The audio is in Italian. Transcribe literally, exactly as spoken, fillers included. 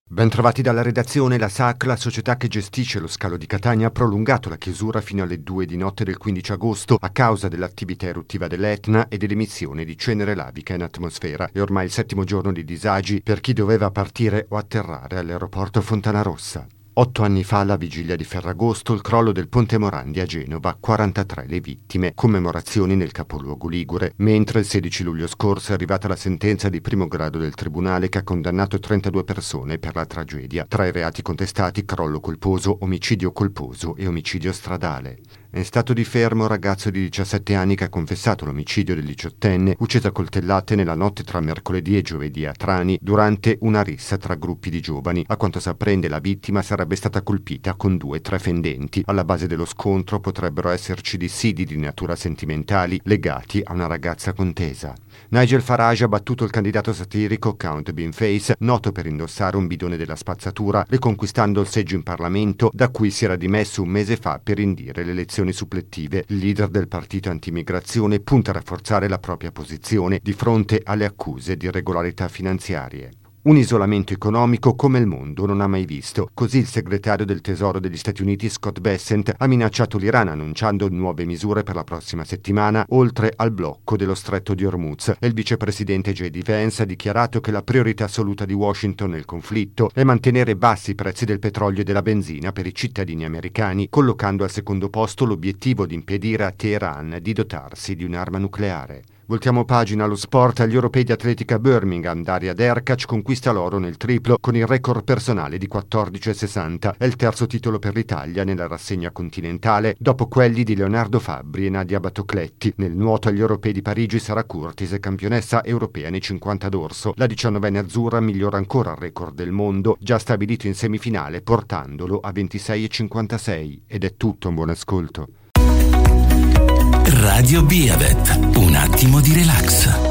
Bentrovati dalla redazione. La S A C, la società che gestisce lo scalo di Catania, ha prolungato la chiusura fino alle due di notte del quindici agosto a causa dell'attività eruttiva dell'Etna e dell'emissione di cenere lavica in atmosfera. È ormai il settimo giorno di disagi per chi doveva partire o atterrare all'aeroporto Fontanarossa. Otto anni fa, alla vigilia di Ferragosto, il crollo del Ponte Morandi a Genova, quarantatré le vittime, commemorazioni nel capoluogo ligure, mentre il sedici luglio scorso è arrivata la sentenza di primo grado del tribunale che ha condannato trentadue persone per la tragedia. Tra i reati contestati: crollo colposo, omicidio colposo e omicidio stradale. È in stato di fermo un ragazzo di diciassette anni che ha confessato l'omicidio del diciottenne ucciso a coltellate nella notte tra mercoledì e giovedì a Trani durante una rissa tra gruppi di giovani. A quanto si apprende, la vittima sarebbe stata colpita con due tre fendenti. Alla base dello scontro potrebbero esserci dissidi di natura sentimentali legati a una ragazza contesa. Nigel Farage ha battuto il candidato satirico Count Beanface, noto per indossare un bidone della spazzatura, riconquistando il seggio in Parlamento da cui si era dimesso un mese fa per indire le elezioni supplettive. Il leader del partito anti-immigrazione punta a rafforzare la propria posizione di fronte alle accuse di irregolarità finanziarie. Un isolamento economico come il mondo non ha mai visto. Così il segretario del Tesoro degli Stati Uniti Scott Bessent ha minacciato l'Iran annunciando nuove misure per la prossima settimana, oltre al blocco dello stretto di Hormuz. E il vicepresidente J D Vance ha dichiarato che la priorità assoluta di Washington nel conflitto è mantenere bassi i prezzi del petrolio e della benzina per i cittadini americani, collocando al secondo posto l'obiettivo di impedire a Teheran di dotarsi di un'arma nucleare. Voltiamo pagina allo sport. Agli europei di atletica a Birmingham, Daria Derkac conquista l'oro nel triplo con il record personale di quattordici virgola sessanta. È il terzo titolo per l'Italia nella rassegna continentale, dopo quelli di Leonardo Fabbri e Nadia Battocletti. Nel nuoto agli europei di Parigi, Sara Curtis è campionessa europea nei cinquanta d'orso. La diciannovenne azzurra migliora ancora il record del mondo, già stabilito in semifinale, portandolo a ventisei virgola cinquantasei. Ed è tutto, un buon ascolto. Radio Biavet, un attimo di relax.